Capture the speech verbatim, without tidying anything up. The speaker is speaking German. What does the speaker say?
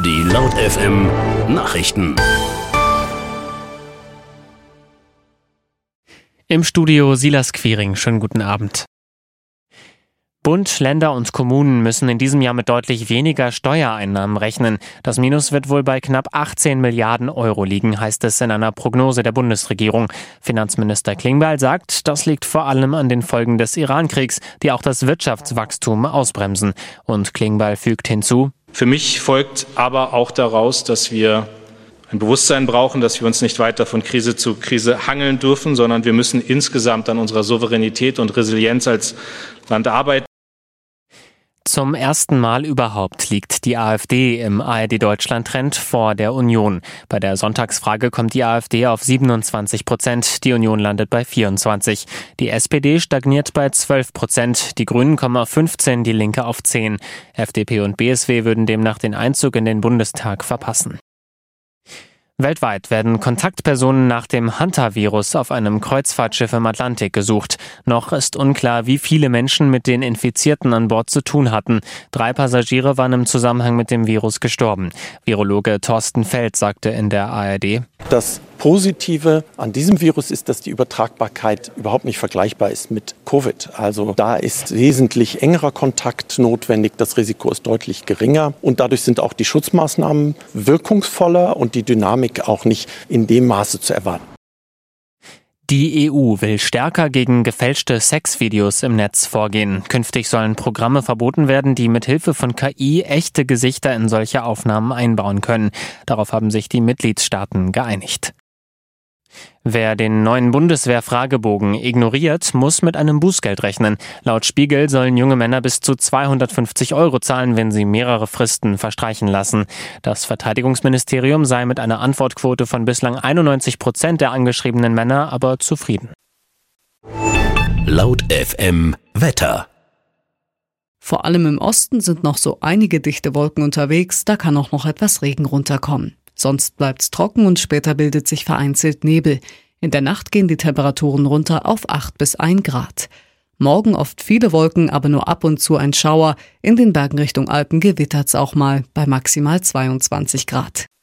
Die Laut F M Nachrichten. Im Studio Silas Quiring. Schönen guten Abend. Bund, Länder und Kommunen müssen in diesem Jahr mit deutlich weniger Steuereinnahmen rechnen. Das Minus wird wohl bei knapp achtzehn Milliarden Euro liegen, heißt es in einer Prognose der Bundesregierung. Finanzminister Klingbeil sagt, das liegt vor allem an den Folgen des Iran-Kriegs, die auch das Wirtschaftswachstum ausbremsen. Und Klingbeil fügt hinzu: Für mich folgt aber auch daraus, dass wir ein Bewusstsein brauchen, dass wir uns nicht weiter von Krise zu Krise hangeln dürfen, sondern wir müssen insgesamt an unserer Souveränität und Resilienz als Land arbeiten. Zum ersten Mal überhaupt liegt die AfD im A R D-Deutschland-Trend vor der Union. Bei der Sonntagsfrage kommt die AfD auf siebenundzwanzig Prozent, die Union landet bei vierundzwanzig. Die S P D stagniert bei zwölf Prozent, die Grünen kommen auf fünfzehn, die Linke auf zehn. F D P und B S W würden demnach den Einzug in den Bundestag verpassen. Weltweit werden Kontaktpersonen nach dem Hanta-Virus auf einem Kreuzfahrtschiff im Atlantik gesucht. Noch ist unklar, wie viele Menschen mit den Infizierten an Bord zu tun hatten. Drei Passagiere waren im Zusammenhang mit dem Virus gestorben. Virologe Thorsten Feld sagte in der A R D: Das Positive an diesem Virus ist, dass die Übertragbarkeit überhaupt nicht vergleichbar ist mit Covid. Also da ist wesentlich engerer Kontakt notwendig, das Risiko ist deutlich geringer und dadurch sind auch die Schutzmaßnahmen wirkungsvoller und die Dynamik auch nicht in dem Maße zu erwarten. Die E U will stärker gegen gefälschte Sexvideos im Netz vorgehen. Künftig sollen Programme verboten werden, die mit Hilfe von K I echte Gesichter in solche Aufnahmen einbauen können. Darauf haben sich die Mitgliedstaaten geeinigt. Wer den neuen Bundeswehr-Fragebogen ignoriert, muss mit einem Bußgeld rechnen. Laut Spiegel sollen junge Männer bis zu zweihundertfünfzig Euro zahlen, wenn sie mehrere Fristen verstreichen lassen. Das Verteidigungsministerium sei mit einer Antwortquote von bislang einundneunzig Prozent der angeschriebenen Männer aber zufrieden. Laut F M Wetter. Vor allem im Osten sind noch so einige dichte Wolken unterwegs, da kann auch noch etwas Regen runterkommen. Sonst bleibt's trocken und später bildet sich vereinzelt Nebel. In der Nacht gehen die Temperaturen runter auf acht bis ein Grad. Morgen oft viele Wolken, aber nur ab und zu ein Schauer. In den Bergen Richtung Alpen gewittert's auch mal bei maximal zweiundzwanzig Grad.